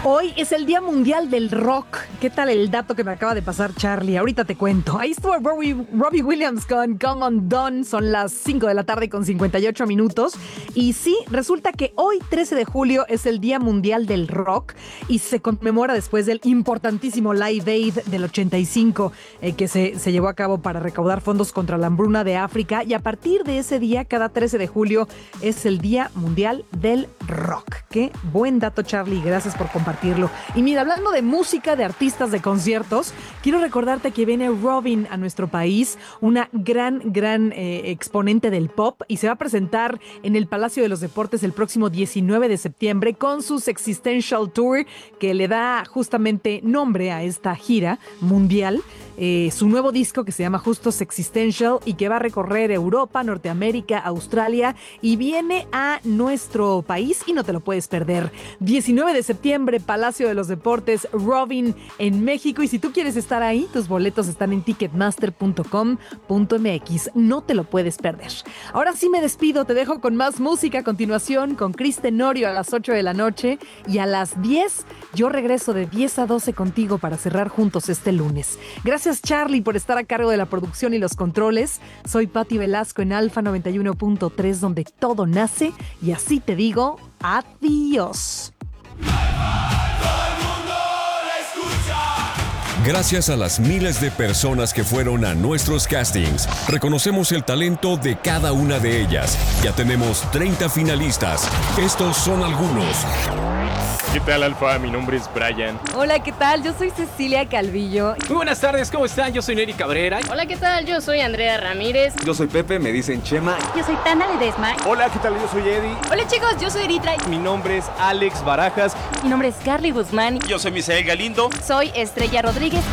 Hoy es el Día Mundial del Rock. ¿Qué tal el dato que me acaba de pasar Charlie? Ahorita te cuento. Ahí estuvo Robbie Williams con Come Undone. Son las 5 de la tarde con 58 minutos. Y sí, resulta que hoy, 13 de julio, es el Día Mundial del Rock y se conmemora después del importantísimo Live Aid del 85 que se llevó a cabo para recaudar fondos contra la hambruna de África. Y a partir de ese día, cada 13 de julio, es el Día Mundial del Rock. Qué buen dato, Charlie. Gracias por compartirlo. Y mira, hablando de música, de artistas, de conciertos, quiero recordarte que viene Robyn a nuestro país, una gran exponente del pop, y se va a presentar en el Palacio de los Deportes el próximo 19 de septiembre con su Existential Tour, que le da justamente nombre a esta gira mundial. Su nuevo disco que se llama justo Existential y que va a recorrer Europa, Norteamérica, Australia y viene a nuestro país y no te lo puedes perder. 19 de septiembre, Palacio de los Deportes, Robyn en México, y si tú quieres estar ahí, tus boletos están en ticketmaster.com.mx. No te lo puedes perder. Ahora sí me despido, te dejo con más música a continuación con Chris Tenorio a las 8 de la noche y a las 10 yo regreso de 10 a 12 contigo para cerrar juntos este lunes. Gracias Charlie por estar a cargo de la producción y los controles. Soy Pati Velasco en Alfa 91.3, donde todo nace, y así te digo adiós. Gracias a las miles de personas que fueron a nuestros castings, reconocemos el talento de cada una de ellas. Ya tenemos 30 finalistas. Estos son algunos. ¿Qué tal, Alfa? Mi nombre es Brian. Hola, ¿qué tal? Yo soy Cecilia Calvillo. Muy buenas tardes, ¿cómo están? Yo soy Neri Cabrera. Hola, ¿qué tal? Yo soy Andrea Ramírez. Yo soy Pepe, me dicen Chema. Yo soy Tana Ledesma. Hola, ¿qué tal? Yo soy Eddie. Hola chicos, yo soy Eritra. Mi nombre es Alex Barajas. Mi nombre es Carly Guzmán. Yo soy Misael Galindo. Soy Estrella Rodríguez.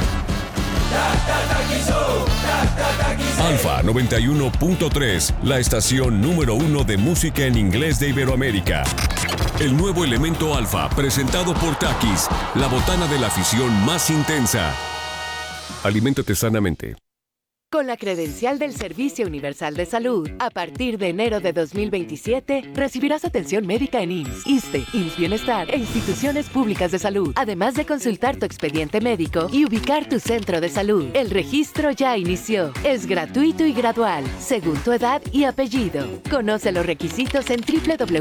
Alfa 91.3, la estación número 1 de música en inglés de Iberoamérica. El nuevo elemento Alfa, presentado por Takis, la botana de la afición más intensa. Aliméntate sanamente. Con la credencial del Servicio Universal de Salud, a partir de enero de 2027, recibirás atención médica en IMSS, ISSSTE, IMSS Bienestar e instituciones públicas de salud, además de consultar tu expediente médico y ubicar tu centro de salud. El registro ya inició. Es gratuito y gradual, según tu edad y apellido. Conoce los requisitos en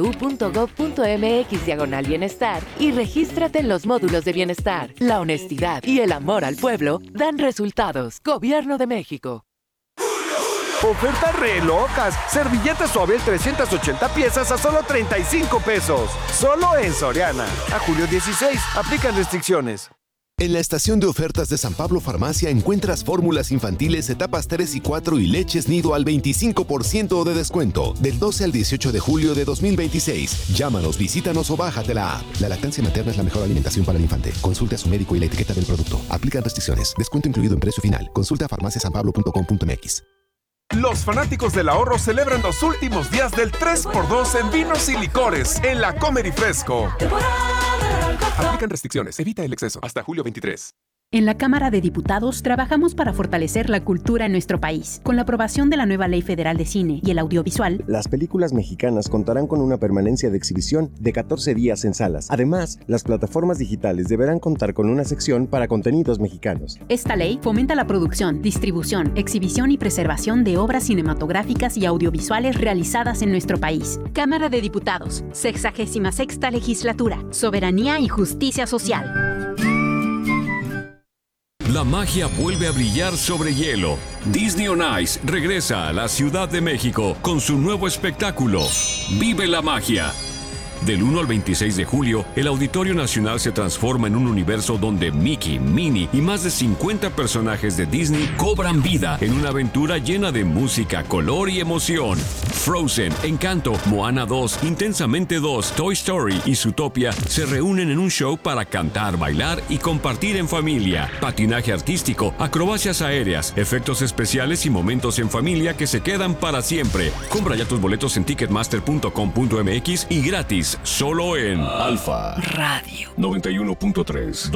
www.gov.mx/bienestar y regístrate en los módulos de bienestar. La honestidad y el amor al pueblo dan resultados. Gobierno de México. Ofertas re locas. Servilletas Suabel 380 piezas a solo 35 pesos. Solo en Soriana. A julio 16. Aplican restricciones. En la estación de ofertas de San Pablo Farmacia encuentras fórmulas infantiles etapas 3 y 4 y leches nido al 25% de descuento. Del 12 al 18 de julio de 2026. Llámanos, visítanos o bájate la app. La lactancia materna es la mejor alimentación para el infante. Consulte a su médico y la etiqueta del producto. Aplican restricciones. Descuento incluido en precio final. Consulta farmaciasanpablo.com.mx. Los fanáticos del ahorro celebran los últimos días del 3x2 en vinos y licores en la Comer y Fresco. Aplican restricciones. Evita el exceso. Hasta julio 23. En la Cámara de Diputados trabajamos para fortalecer la cultura en nuestro país. Con la aprobación de la nueva Ley Federal de Cine y el Audiovisual, las películas mexicanas contarán con una permanencia de exhibición de 14 días en salas. Además, las plataformas digitales deberán contar con una sección para contenidos mexicanos. Esta ley fomenta la producción, distribución, exhibición y preservación de obras cinematográficas y audiovisuales realizadas en nuestro país. Cámara de Diputados, 66ª Legislatura, Soberanía y Justicia Social. La magia vuelve a brillar sobre hielo. Disney on Ice regresa a la Ciudad de México con su nuevo espectáculo, Vive la Magia. Del 1 al 26 de julio, el Auditorio Nacional se transforma en un universo donde Mickey, Minnie y más de 50 personajes de Disney cobran vida en una aventura llena de música, color y emoción. Frozen, Encanto, Moana 2, Intensamente 2, Toy Story y Zootopia se reúnen en un show para cantar, bailar y compartir en familia. Patinaje artístico, acrobacias aéreas, efectos especiales y momentos en familia que se quedan para siempre. Compra ya tus boletos en ticketmaster.com.mx y gratis. Solo en Alfa Radio 91.3.